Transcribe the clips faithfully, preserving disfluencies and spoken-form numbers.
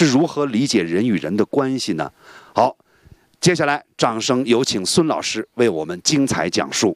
是如何理解人与人的关系呢？好，接下来掌声有请孙老师为我们精彩讲述。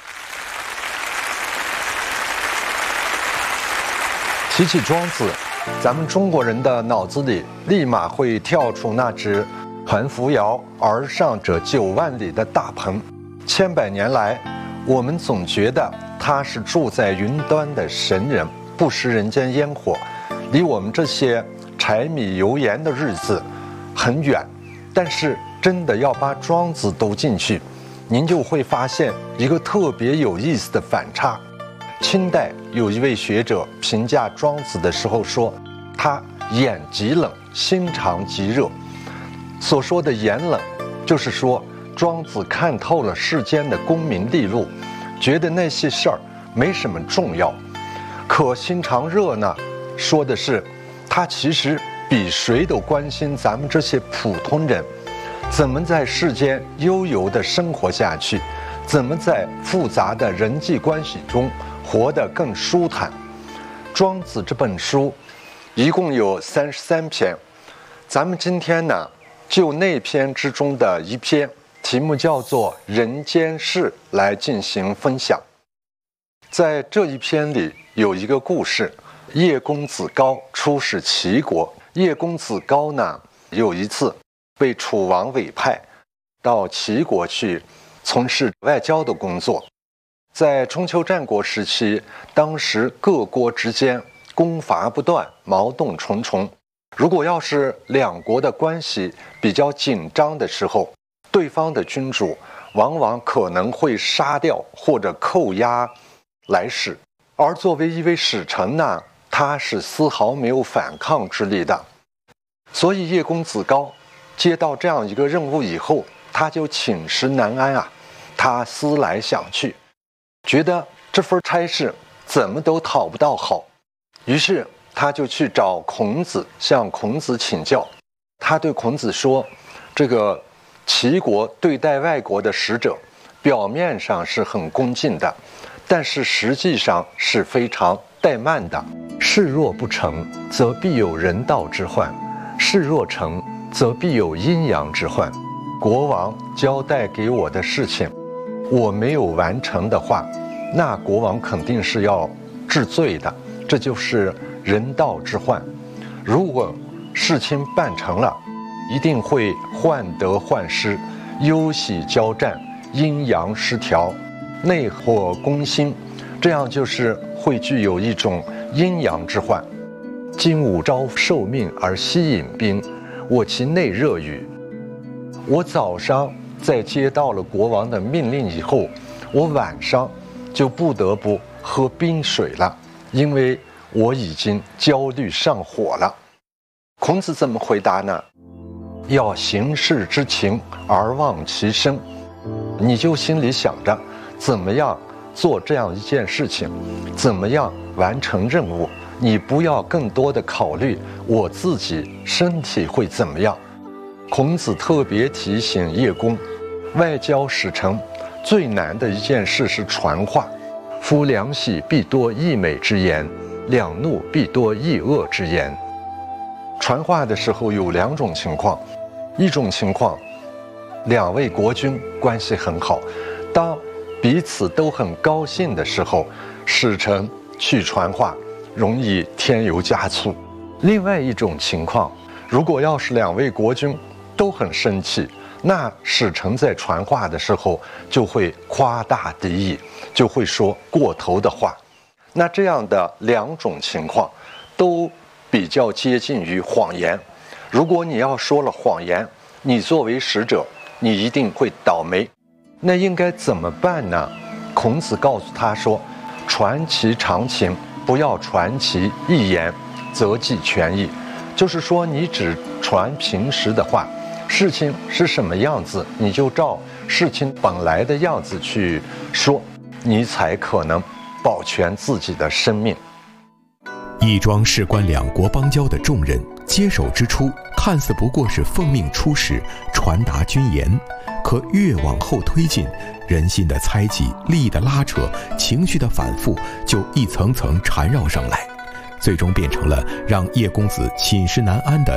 提起庄子，咱们中国人的脑子里立马会跳出那只横扶摇而上者九万里的大鹏。千百年来，我们总觉得他是住在云端的神人，不食人间烟火，离我们这些柴米油盐的日子很远。但是真的要把庄子读进去，您就会发现一个特别有意思的反差。清代有一位学者评价庄子的时候说，他眼极冷，心肠极热。所说的眼冷，就是说庄子看透了世间的功名利禄，觉得那些事儿没什么重要。可心肠热呢，说的是他其实比谁都关心咱们这些普通人怎么在世间悠游地生活下去，怎么在复杂的人际关系中活得更舒坦。庄子这本书一共有三十三篇，咱们今天呢就那篇之中的一篇，题目叫做《人间世》来进行分享。在这一篇里有一个故事，叶公子高出使齐国。叶公子高呢有一次被楚王委派到齐国去从事外交的工作。在春秋战国时期，当时各国之间攻伐不断，矛盾重重。如果要是两国的关系比较紧张的时候，对方的君主往往可能会杀掉或者扣押来使，而作为一位使臣呢，他是丝毫没有反抗之力的。所以叶公子高接到这样一个任务以后，他就寝食难安啊。他思来想去，觉得这份差事怎么都讨不到好，于是他就去找孔子，向孔子请教。他对孔子说，这个齐国对待外国的使者，表面上是很恭敬的，但是实际上是非常怠慢的。事若不成，则必有人道之患；事若成，则必有阴阳之患。国王交代给我的事情，我没有完成的话，那国王肯定是要治罪的，这就是人道之患。如果事情办成了，一定会患得患失，忧喜交战，阴阳失调，内火攻心，这样就是会具有一种阴阳之患。今吾朝受命而西引兵，我其内热与。我早上在接到了国王的命令以后，我晚上就不得不喝冰水了，因为我已经焦虑上火了。孔子怎么回答呢？要行事之情而忘其身，你就心里想着怎么样做这样一件事情，怎么样完成任务，你不要更多的考虑我自己身体会怎么样。孔子特别提醒叶公，外交使臣最难的一件事是传话。夫两喜必多溢美之言，两怒必多溢恶之言。传话的时候有两种情况，一种情况，两位国君关系很好，当彼此都很高兴的时候，使臣去传话容易添油加醋。另外一种情况，如果要是两位国君都很生气，那使臣在传话的时候就会夸大敌意，就会说过头的话。那这样的两种情况都比较接近于谎言。如果你要说了谎言，你作为使者，你一定会倒霉。那应该怎么办呢？孔子告诉他说，传其常情，不要传其一言，则计全意。就是说你只传平时的话，事情是什么样子，你就照事情本来的样子去说，你才可能保全自己的生命。 义庄事关两国邦交的重任，接手之初看似不过是奉命出使，传达军言，可越往后推进，人心的猜忌，利益的拉扯，情绪的反复，就一层层缠绕上来，最终变成了让叶公子寝食难安的